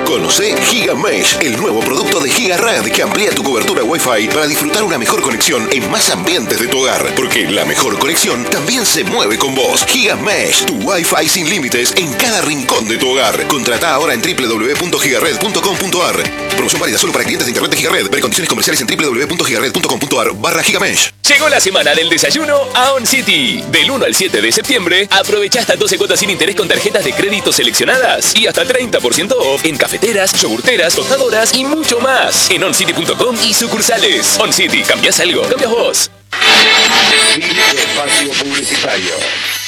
Conoce GigaMesh, el nuevo producto de GigaRed que amplía tu cobertura Wi-Fi para disfrutar una mejor conexión en más ambientes de tu hogar. Porque la mejor conexión también se mueve con vos. GigaMesh, tu Wi-Fi sin límites en cada rincón de tu hogar. Contrata ahora en www.gigared.com.ar. Promoción válida solo para clientes de internet de GigaRed. Ver condiciones comerciales en www.gigared.com.ar/GigaMesh. Llegó la semana del desayuno a On City. Del 1 al 7 de septiembre, aprovecha hasta 12 cuotas sin interés con tarjetas de crédito seleccionadas y hasta 30% off en cafeteras, yogurteras, tostadoras y mucho más. En oncity.com y sucursales. On City, ¿cambias algo? ¿Cambias vos? Espacio publicitario.